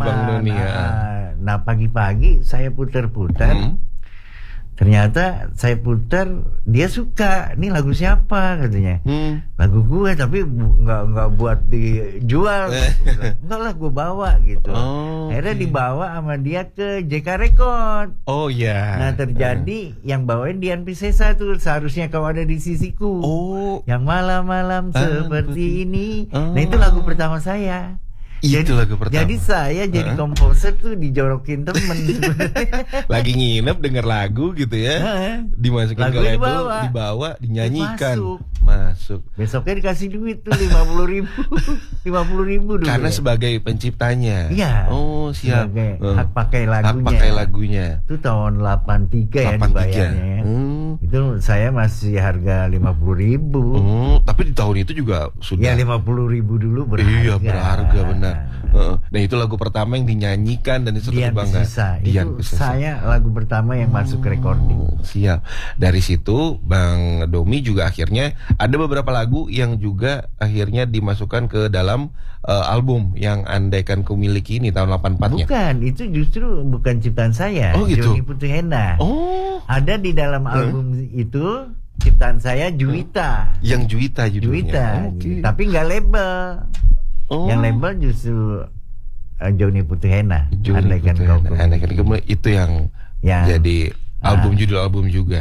Bang Doni ya. Nah pagi-pagi saya putar-putar. Ternyata saya putar, dia suka. Ini lagu siapa katanya? Lagu gue, tapi nggak buat dijual. Enggak lah, gue bawa gitu. Akhirnya dibawa sama dia ke JK Record. Oh iya. Nah terjadi yang bawain Dian Piscesa tuh, Seharusnya Kau Ada di Sisiku. Yang malam-malam seperti ini. Nah itu lagu pertama saya. Itu lagu pertama. Jadi saya jadi komposer tuh dijorokin temen. Lagi nginep denger lagu gitu ya. Dimasukin ke label, dibawa, dinyanyikan. Masuk. Besoknya dikasih duit tuh 50.000. 50.000 dulu. Karena sebagai penciptanya. Iya. Oh siap. Hak pakai lagunya. Hak pakai lagunya. Itu tahun 83 ya dibayarnya. Itu saya masih harga 50.000. Tapi di tahun itu juga sudah. Ya 50.000 dulu berharga. Iya berharga benar. Nah itu lagu pertama yang dinyanyikan dan itu terbangga. Itu saya lagu pertama yang masuk recording. Siap. Dari situ Bang Domi juga akhirnya ada beberapa lagu yang juga akhirnya dimasukkan ke dalam album yang Andaikan Ku Miliki ini tahun 84-nya. Bukan, itu justru bukan ciptaan saya. Oh gitu. Joni Putihena. Ada di dalam album itu ciptaan saya, Juwita. Yang Juwita judulnya. Juwita. Tapi nggak label. Yang label justru Joni Putihena. Andaikan Kau itu yang jadi judul album juga.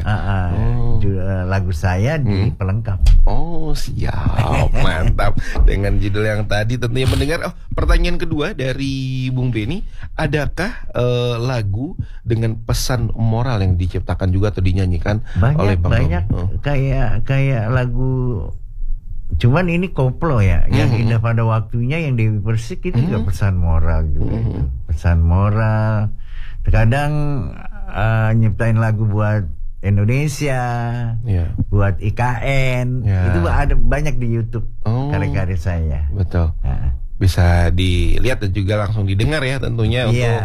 Lagu saya di pelengkap. Oh siap, mantap. Dengan judul yang tadi tentunya mendengar. Pertanyaan kedua dari Bung Beni, adakah lagu dengan pesan moral yang diciptakan juga atau dinyanyikan oleh Bang Domi? Banyak kayak lagu. Cuman ini koplo ya, yang Indah Pada Waktunya, yang Dewi Persik itu juga pesan moral juga itu. Pesan moral. Terkadang nyiptain lagu buat Indonesia, buat IKN, itu ada banyak di YouTube karya-karya saya. Betul. Bisa dilihat dan juga langsung didengar ya tentunya untuk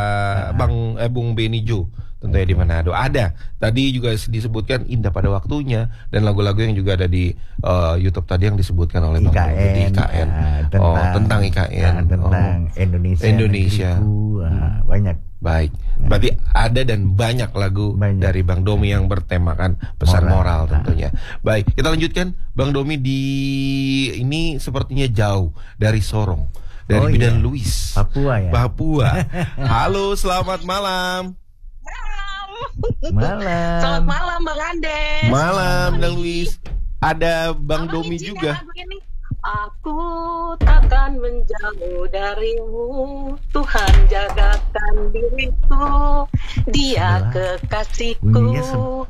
Bung Beni Jo. Tentunya di Manado ada. Tadi juga disebutkan Indah Pada Waktunya dan lagu-lagu yang juga ada di YouTube tadi yang disebutkan oleh Bang Domi di IKN. Tentang IKN, tentang Indonesia. Banyak. Baik. Berarti ada dan banyak lagu dari Bang Domi yang bertemakan pesan moral tentunya. Baik, kita lanjutkan Bang Domi di ini sepertinya jauh dari Sorong, dari Bidan Luis, Papua ya. Papua. Halo, selamat malam. Malam. Selamat malam Bang Andes. Malam Bang Luis. Ada Bang Domi juga. Aku takkan menjauh darimu, Tuhan jagakan diriku, Dia kekasihku,